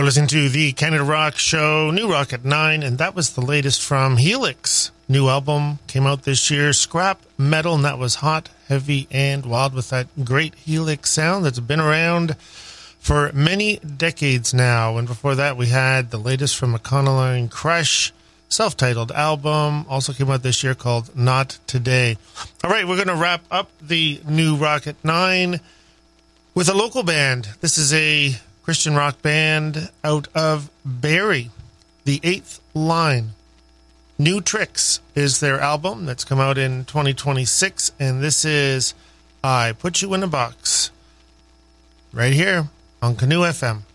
listening to the Canada Rock Show, New Rock at 9, and that was the latest from Helix. New album came out this year, Scrap Metal, and that was hot, heavy, and wild with that great Helix sound that's been around for many decades now. And before that, we had the latest from Econoline Crush, self-titled album, also came out this year, called Not Today. All right, we're going to wrap up the New Rock at 9 with a local band. This is a Christian rock band out of Barrie, The Eighth Line. New Tricks is their album that's come out in 2026, and this is I Put You in a Box, right here on Canoe FM.